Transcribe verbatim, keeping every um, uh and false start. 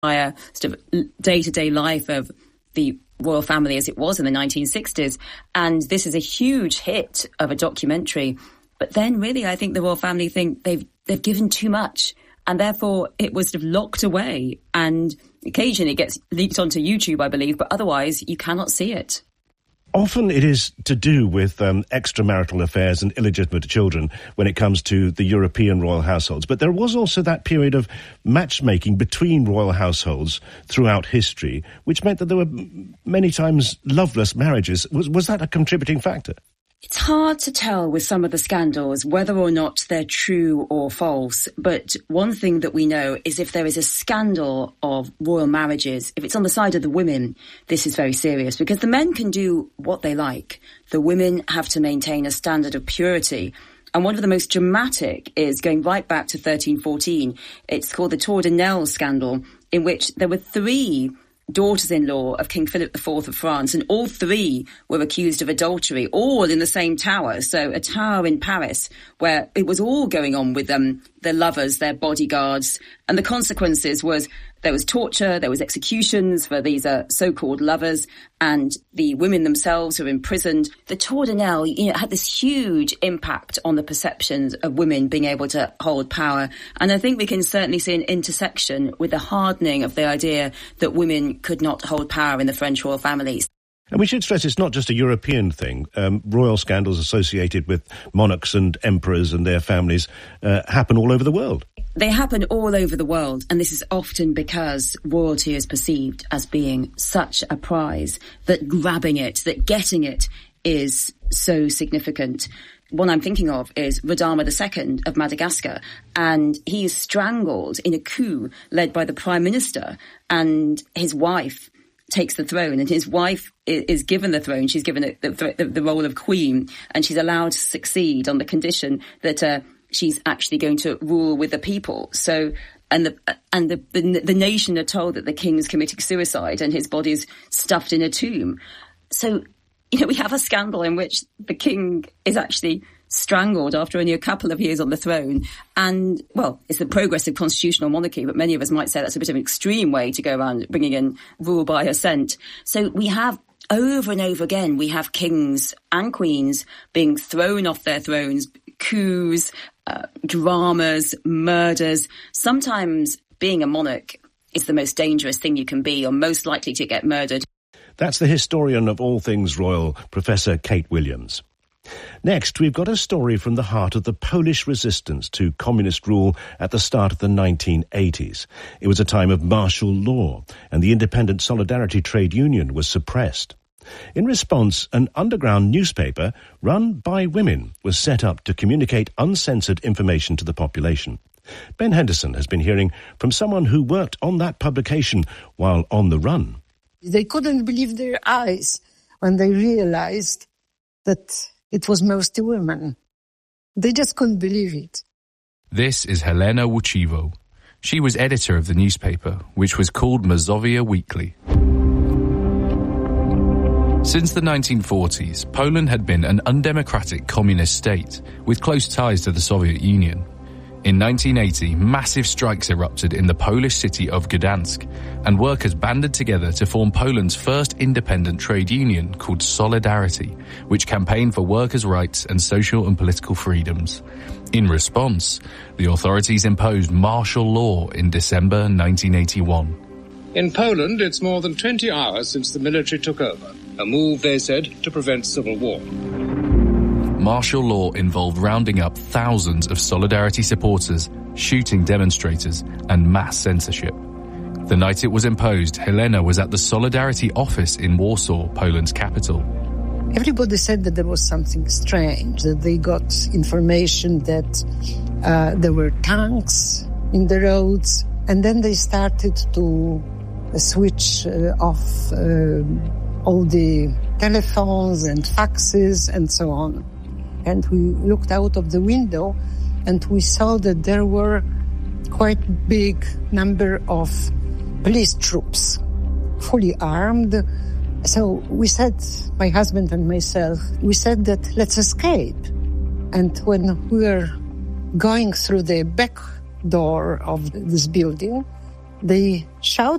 sort of day-to-day life of the royal family as it was in the nineteen sixties. And this is a huge hit of a documentary. But then really, I think the royal family think they've they've given too much, and therefore it was sort of locked away. And occasionally it gets leaked onto YouTube, I believe, but otherwise you cannot see it. Often it is to do with um, extramarital affairs and illegitimate children when it comes to the European royal households. But there was also that period of matchmaking between royal households throughout history, which meant that there were many times loveless marriages. Was, was that a contributing factor? It's hard to tell with some of the scandals whether or not they're true or false, but one thing that we know is if there is a scandal of royal marriages, if it's on the side of the women, this is very serious because the men can do what they like. The women have to maintain a standard of purity. And one of the most dramatic is going right back to thirteen fourteen. It's called the Tour-de-Nesle scandal, in which there were three daughters-in-law of King Philip the Fourth of France, and all three were accused of adultery, all in the same tower. So a tower in Paris where it was all going on with them, their lovers, their bodyguards. And the consequences was there was torture, there was executions for these uh, so-called lovers, and the women themselves were imprisoned. The Tour-de-Nesle, you know, had this huge impact on the perceptions of women being able to hold power. And I think we can certainly see an intersection with the hardening of the idea that women could not hold power in the French royal families. And we should stress it's not just a European thing. Um, royal scandals associated with monarchs and emperors and their families uh, happen all over the world. They happen all over the world, and this is often because royalty is perceived as being such a prize that grabbing it, that getting it is so significant. One I'm thinking of is Radama the Second of Madagascar, and he is strangled in a coup led by the Prime Minister, and his wife takes the throne, and his wife is given the throne. She's given the, the, the role of queen, and she's allowed to succeed on the condition that uh, she's actually going to rule with the people. So, and the and the, the the nation are told that the king is committing suicide and his body is stuffed in a tomb. So, you know, we have a scandal in which the king is actually strangled after only a couple of years on the throne. And, well, it's the progressive constitutional monarchy, but many of us might say that's a bit of an extreme way to go around bringing in rule by assent. So we have, over and over again, we have kings and queens being thrown off their thrones, coups, uh, dramas, murders. Sometimes being a monarch is the most dangerous thing you can be. You're most likely to get murdered. That's the historian of all things royal, Professor Kate Williams. Next, we've got a story from the heart of the Polish resistance to communist rule at the start of the nineteen eighties. It was a time of martial law, and the independent Solidarity trade union was suppressed. In response, an underground newspaper run by women was set up to communicate uncensored information to the population. Ben Henderson has been hearing from someone who worked on that publication while on the run. They couldn't believe their eyes when they realized that it was mostly women. They just couldn't believe it. This is Helena Łuczywo. She was editor of the newspaper, which was called Mazovia Weekly. Since the nineteen forties, Poland had been an undemocratic communist state with close ties to the Soviet Union. In nineteen eighty, massive strikes erupted in the Polish city of Gdansk, and workers banded together to form Poland's first independent trade union called Solidarity, which campaigned for workers' rights and social and political freedoms. In response, the authorities imposed martial law in December nineteen eighty-one. In Poland, it's more than twenty hours since the military took over, a move, they said, to prevent civil war. Martial law involved rounding up thousands of Solidarity supporters, shooting demonstrators, and mass censorship. The night it was imposed, Helena was at the Solidarity office in Warsaw, Poland's capital. Everybody said that there was something strange, that they got information that uh, there were tanks in the roads, and then they started to uh, switch uh, off uh, all the telephones and faxes and so on. And we looked out of the window and we saw that there were quite big number of police troops, fully armed. So we said, my husband and myself, we said that let's escape. And when we were going through the back door of this building, They shout